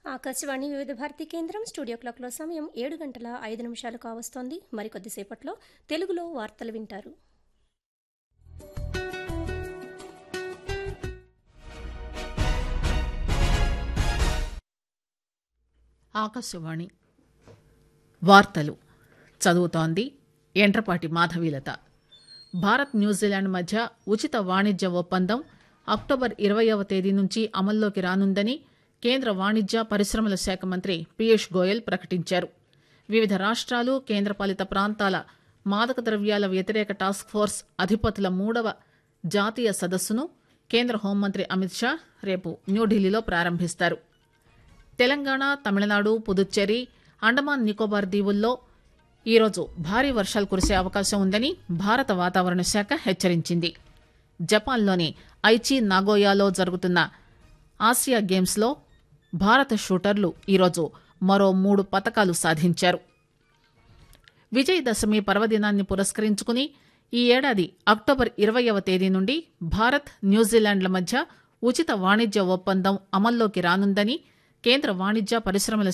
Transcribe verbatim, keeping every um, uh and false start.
ఆకాశవాణి వివిధ భారతి కేంద్రం స్టూడియో క్లాక్లో సమయం ఏడు గంటల ఐదు నిమిషాలు కావస్తోంది. మరికొద్దిసేపట్లో తెలుగులో వార్తలు వింటారు. ఆకాశవాణి వార్తలు చదువుతోంది ఎండ్రపాటి మాధవీలత. భారత్ న్యూజిలాండ్ మధ్య ఉచిత వాణిజ్య ఒప్పందం అక్టోబర్ ఇరవైవ తేదీ నుంచి అమల్లోకి రానుందని కేంద్ర వాణిజ్య పరిశ్రమల శాఖ మంత్రి పీయూష్ గోయల్ ప్రకటించారు. వివిధ రాష్ట్రాలు కేంద్రపాలిత ప్రాంతాల మాదక ద్రవ్యాల వ్యతిరేక టాస్క్ ఫోర్స్ అధిపతుల మూడవ జాతీయ సదస్సును కేంద్ర హోంమంత్రి అమిత్ షా రేపు న్యూఢిల్లీలో ప్రారంభిస్తారు. తెలంగాణ, తమిళనాడు, పుదుచ్చేరి, అండమాన్ నికోబార్ దీవుల్లో ఈరోజు భారీ వర్షాలు కురిసే అవకాశం ఉందని భారత వాతావరణ శాఖ హెచ్చరించింది. జపాన్లోని ఐచి నాగోయాలో జరుగుతున్న ఆసియా గేమ్స్లో భారత షూటర్లు ఈరోజు మరో మూడు పతకాలు సాధించారు. విజయదశమి పర్వదినాన్ని పురస్కరించుకుని ఈ ఏడాది అక్టోబర్ ఇరవైవ తేదీ నుండి భారత్ న్యూజిలాండ్ల మధ్య ఉచిత వాణిజ్య ఒప్పందం అమల్లోకి రానుందని కేంద్ర వాణిజ్య పరిశ్రమల